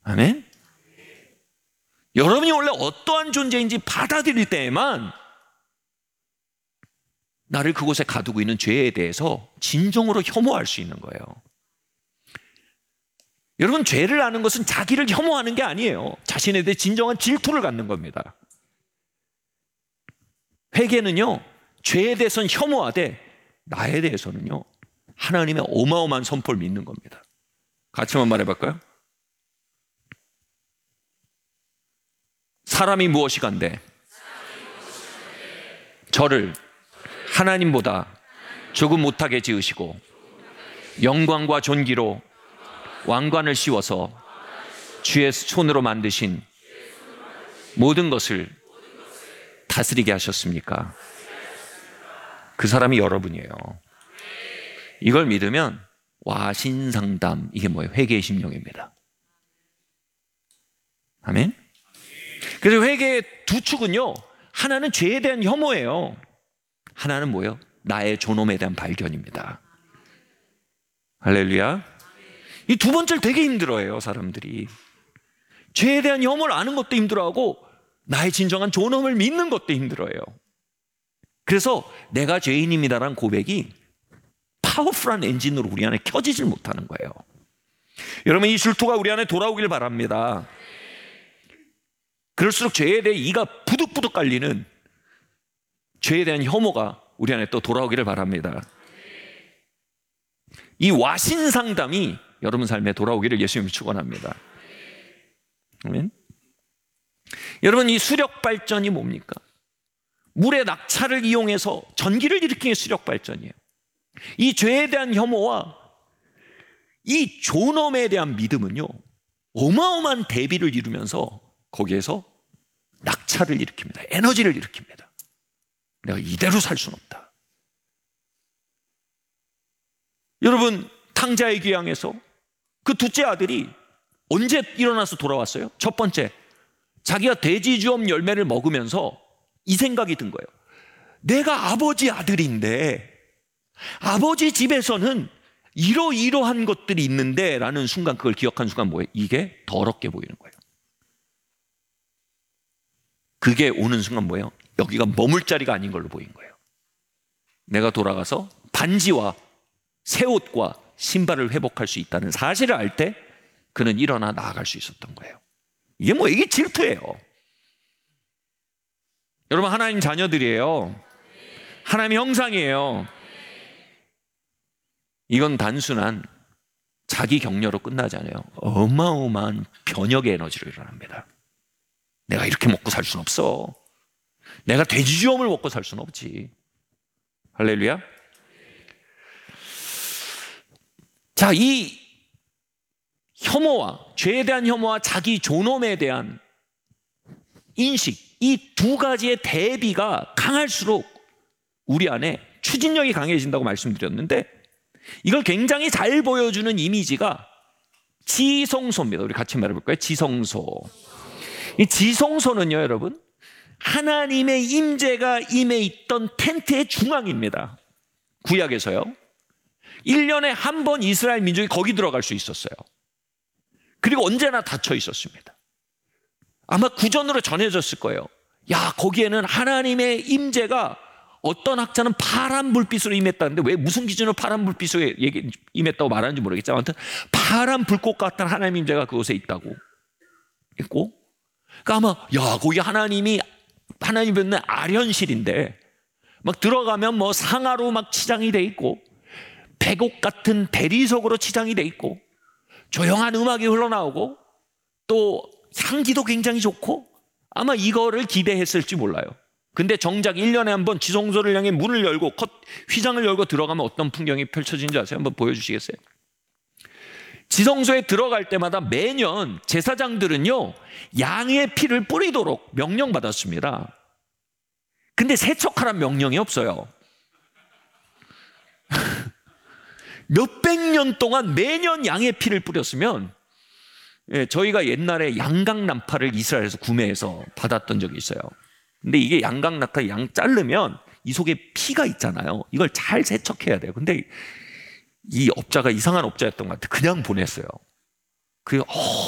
아멘? 여러분이 원래 어떠한 존재인지 받아들일 때에만 나를 그곳에 가두고 있는 죄에 대해서 진정으로 혐오할 수 있는 거예요. 여러분, 죄를 아는 것은 자기를 혐오하는 게 아니에요. 자신에 대해 진정한 질투를 갖는 겁니다. 회개는요, 죄에 대해서는 혐오하되 나에 대해서는요, 하나님의 어마어마한 선포를 믿는 겁니다. 같이 한번 말해볼까요? 사람이 무엇이간데 저를 하나님보다 조금 못하게 지으시고 영광과 존귀로 왕관을 씌워서 주의 손으로 만드신 모든 것을 다스리게 하셨습니까? 그 사람이 여러분이에요. 이걸 믿으면 와신상담, 이게 뭐예요? 회개의 심령입니다. 아멘? 그래서 회개의 두 축은요, 하나는 죄에 대한 혐오예요. 하나는 뭐예요? 나의 존엄에 대한 발견입니다. 할렐루야. 이 두 번째를 되게 힘들어해요, 사람들이. 죄에 대한 혐오를 아는 것도 힘들어하고 나의 진정한 존엄을 믿는 것도 힘들어해요. 그래서 내가 죄인입니다라는 고백이 파워풀한 엔진으로 우리 안에 켜지질 못하는 거예요. 여러분, 이 질투가 우리 안에 돌아오길 바랍니다. 그럴수록 죄에 대해 이가 부득부득 깔리는 죄에 대한 혐오가 우리 안에 또 돌아오기를 바랍니다. 이 와신상담이 여러분 삶에 돌아오기를 예수님이 축원합니다. 아멘. 여러분, 이 수력 발전이 뭡니까? 물의 낙차를 이용해서 전기를 일으키는 수력 발전이에요. 이 죄에 대한 혐오와 이 존엄에 대한 믿음은요, 어마어마한 대비를 이루면서 거기에서 낙차를 일으킵니다. 에너지를 일으킵니다. 내가 이대로 살 수는 없다. 여러분, 탕자의 귀향에서 그 둘째 아들이 언제 일어나서 돌아왔어요? 첫 번째, 자기가 돼지주엄 열매를 먹으면서 이 생각이 든 거예요. 내가 아버지 아들인데 아버지 집에서는 이러이러한 것들이 있는데 라는 순간, 그걸 기억한 순간 뭐예요? 이게 더럽게 보이는 거예요. 그게 오는 순간 뭐예요? 여기가 머물 자리가 아닌 걸로 보인 거예요. 내가 돌아가서 반지와 새 옷과 신발을 회복할 수 있다는 사실을 알 때 그는 일어나 나아갈 수 있었던 거예요. 이게 뭐, 이게 질투예요. 여러분, 하나님 자녀들이에요. 하나님의 형상이에요. 이건 단순한 자기 격려로 끝나지 않아요. 어마어마한 변혁의 에너지로 일어납니다. 내가 이렇게 먹고 살 수는 없어. 내가 돼지주엄을 먹고 살 수는 없지. 할렐루야. 자, 이 혐오와, 죄에 대한 혐오와 자기 존엄에 대한 인식, 이 두 가지의 대비가 강할수록 우리 안에 추진력이 강해진다고 말씀드렸는데, 이걸 굉장히 잘 보여주는 이미지가 지성소입니다. 우리 같이 말해볼까요? 지성소. 이 지성소는요, 여러분, 하나님의 임재가 임해 있던 텐트의 중앙입니다. 구약에서요. 1년에 한 번 이스라엘 민족이 거기 들어갈 수 있었어요. 그리고 언제나 닫혀 있었습니다. 아마 구전으로 전해졌을 거예요. 야, 거기에는 하나님의 임재가, 어떤 학자는 파란 불빛으로 임했다는데 왜 무슨 기준으로 파란 불빛으로 임했다고 말하는지 모르겠지만, 아무튼 파란 불꽃 같은 하나님의 임재가 그곳에 있다고 있고, 그러니까 아마 야, 거기 하나님이 있는 아련실인데 막 들어가면 뭐 상아로 막 치장이 돼 있고, 백옥 같은 대리석으로 치장이 돼 있고, 조용한 음악이 흘러나오고, 또 향기도 굉장히 좋고, 아마 이거를 기대했을지 몰라요. 근데 정작 1년에 한 번 지성소를 향해 문을 열고 휘장을 열고 들어가면 어떤 풍경이 펼쳐지는지 아세요? 한번 보여주시겠어요? 지성소에 들어갈 때마다 매년 제사장들은요, 양의 피를 뿌리도록 명령받았습니다. 근데 세척하란 명령이 없어요. 몇백 년 동안 매년 양의 피를 뿌렸으면, 저희가 옛날에 양강난파를 이스라엘에서 구매해서 받았던 적이 있어요. 근데 이게 양강난파, 양 자르면 이 속에 피가 있잖아요. 이걸 잘 세척해야 돼요. 근데 이 업자가 이상한 업자였던 것 같아요. 그냥 보냈어요.